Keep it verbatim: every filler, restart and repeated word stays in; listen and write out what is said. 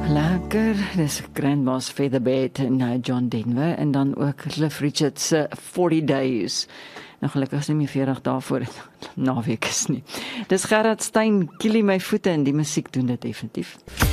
Lekker, dis Grandma's Featherbed en uh, John Denver en dan ook Cliff Richards se forty days. Nou gelukkig is nie meer veertig dae voor naweek is nie. Dis Gerard Stein, Kielie my voete en die musiek doen dit definitief.